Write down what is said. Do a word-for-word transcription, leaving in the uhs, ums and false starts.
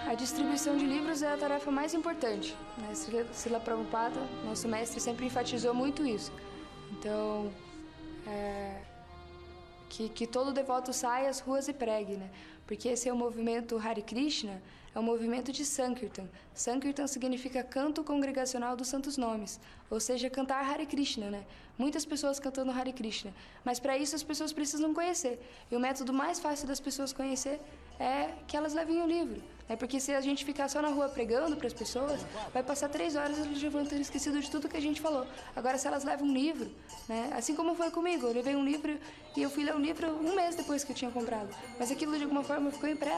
A distribuição de livros é a tarefa mais importante, né? Srila Prabhupada, nosso mestre, sempre enfatizou muito isso. Então, é, que, que todo devoto saia às ruas e pregue, né? Porque esse é o movimento Hare Krishna, é um movimento de Sankirtan. Sankirtan significa canto congregacional dos santos nomes, ou seja, cantar Hare Krishna, né? Muitas pessoas cantando Hare Krishna, mas para isso as pessoas precisam conhecer. E o método mais fácil das pessoas conhecer é que elas levem o livro, né? Porque se a gente ficar só na rua pregando para as pessoas, vai passar três horas e eles já vão ter esquecido de tudo que a gente falou. Agora, se elas levam um livro, né? Assim como foi comigo, eu levei um livro e eu fui ler um livro um mês depois que eu tinha comprado, mas aquilo de alguma forma ficou impresso.